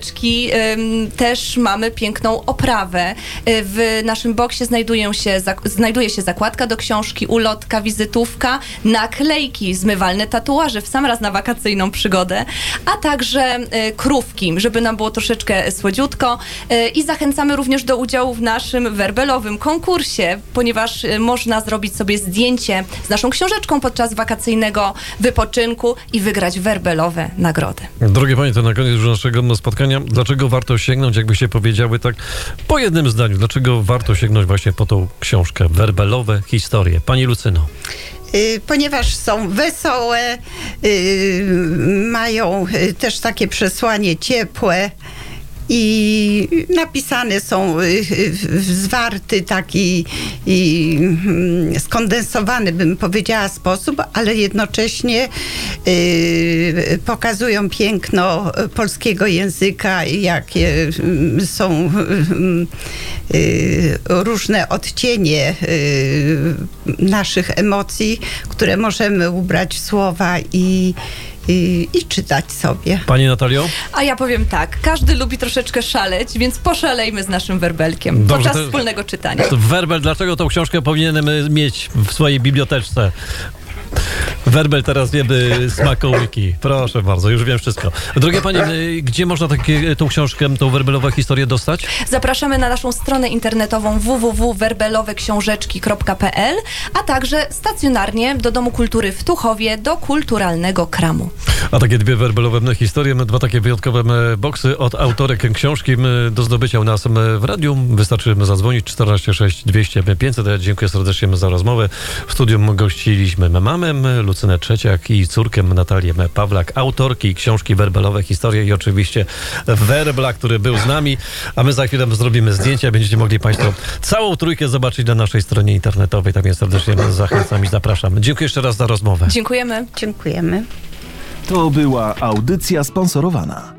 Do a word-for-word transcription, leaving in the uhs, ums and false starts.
książeczki ym, też mamy piękną oprawę. W naszym boksie znajdują się, zak- znajduje się zakładka do książki, ulotka, wizytówka, naklejki, zmywalne tatuaże w sam raz na wakacyjną przygodę, a także y, krówki, żeby nam było troszeczkę słodziutko y, i zachęcamy również do udziału w naszym werbelowym konkursie, ponieważ y, można zrobić sobie zdjęcie z naszą książeczką podczas wakacyjnego wypoczynku i wygrać werbelowe nagrody. Drogie panie, to na koniec już naszego spotkania, dlaczego warto sięgnąć, jakbyście powiedziały tak po jednym zdaniu, dlaczego warto sięgnąć właśnie po tą książkę Werbelowe historie? Pani Lucyno. Ponieważ są wesołe, mają też takie przesłanie ciepłe i napisane są w zwarty taki i skondensowany, bym powiedziała, sposób, ale jednocześnie y, pokazują piękno polskiego języka, jakie są y, różne odcienie y, naszych emocji, które możemy ubrać w słowa i I, i czytać sobie. Pani Natalio? A ja powiem tak, każdy lubi troszeczkę szaleć, więc poszalejmy z naszym werbelkiem Dobrze, podczas to, wspólnego czytania. Werbel, dlaczego tą książkę powinienem mieć w swojej biblioteczce? Werbel teraz wiemy smakołyki. Proszę bardzo, już wiem wszystko. Drogie panie, gdzie można takie, tą książkę, tą werbelową historię dostać? Zapraszamy na naszą stronę internetową w w w kropka werbelowe książeczki kropka p l, a także stacjonarnie do Domu Kultury w Tuchowie, do Kulturalnego Kramu. A takie dwie werbelowe historie, dwa takie wyjątkowe boksy od autorek książki do zdobycia u nas w radiu. Wystarczy zadzwonić czternaście sześć dwieście pięćset. Ja dziękuję serdecznie za rozmowę. W studium gościliśmy mamę Lucynę Trzeciak i córkę Natalię Pawlak, autorki książki Werbelowe historie i oczywiście Werbla, który był z nami, a my za chwilę zrobimy zdjęcia. Będziecie mogli państwo całą trójkę zobaczyć na naszej stronie internetowej. Tak więc serdecznie zachęcam i zapraszam. Dziękuję jeszcze raz za rozmowę. Dziękujemy. Dziękujemy. To była audycja sponsorowana.